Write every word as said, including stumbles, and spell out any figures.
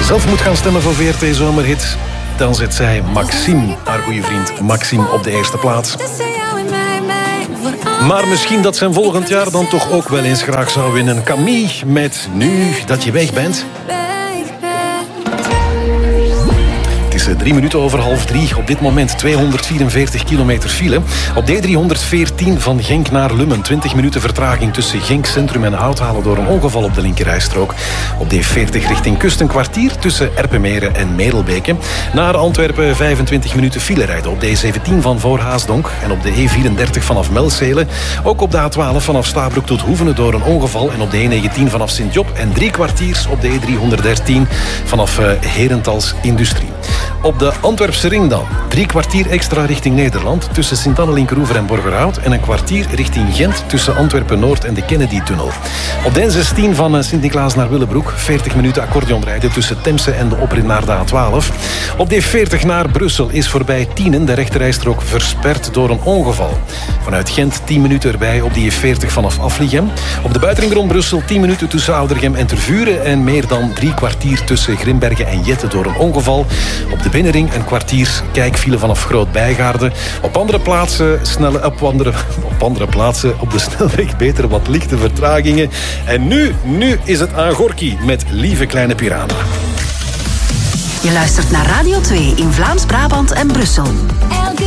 zelf moet gaan stemmen voor V R T Zomerhit, dan zet zij Maxime, haar goede vriend Maxime, op de eerste plaats. Maar misschien dat zijn volgend jaar dan toch ook wel eens graag zou winnen. Camille met Nu dat je weg bent. Het is drie minuten over half drie. Op dit moment tweehonderdvierenveertig kilometer file. Op D driehonderdveertien van Genk naar Lummen. twintig minuten vertraging tussen Genk Centrum en Houthalen door een ongeval op de linkerrijstrook. Op D veertig richting kust een kwartier tussen Erpenmeren en Merelbeke. Naar Antwerpen vijfentwintig minuten file rijden. Op D zeventien van Voorhaasdonk en op de E vierendertig vanaf Melzelen. Ook op de A twaalf vanaf Stabroek tot Hoevenen door een ongeval. En op de E negentien vanaf Sint-Job. En drie kwartiers op de E driehonderddertien vanaf uh, Herentals Industrie. Op de Antwerpse ring dan. Drie kwartier extra richting Nederland tussen Sint-Anne-Linkeroever en Borgerhout. En een kwartier richting Gent tussen Antwerpen-Noord en de Kennedy-tunnel. Op de N zestien van Sint-Niklaas naar Willebroek. veertig minuten accordeonrijden tussen Temse en de oprit naar de A twaalf. Op D veertig naar Brussel is voorbij Tienen de rechterrijstrook versperd door een ongeval. Vanuit Gent tien minuten erbij op de E veertig vanaf Afligem. Op de buitenring rond Brussel tien minuten tussen Oudergem en Tervuren. En meer dan drie kwartier tussen Grimbergen en Jette door een ongeval. Op de binnenring een kwartier kijkfile vanaf Groot-Bijgaarden. Op andere plaatsen snelle, op andere, op andere plaatsen op de snelweg beter wat lichte vertragingen. En nu, nu is het aan Gorky met Lieve Kleine Piranha. Je luistert naar Radio twee in Vlaams-Brabant en Brussel.